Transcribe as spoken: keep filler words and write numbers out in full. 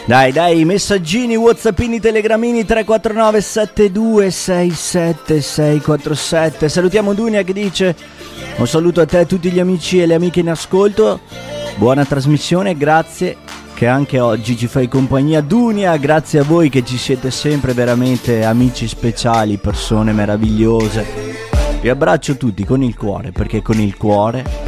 Dai dai, messaggini, whatsappini, telegramini tre quattro nove sette due sei sette sei quattro sette. Salutiamo Dunia che dice: un saluto a te e a tutti gli amici e le amiche in ascolto, buona trasmissione, grazie che anche oggi ci fai compagnia. Dunia, grazie a voi che ci siete sempre veramente amici speciali, persone meravigliose. Vi abbraccio tutti con il cuore, perché con il cuore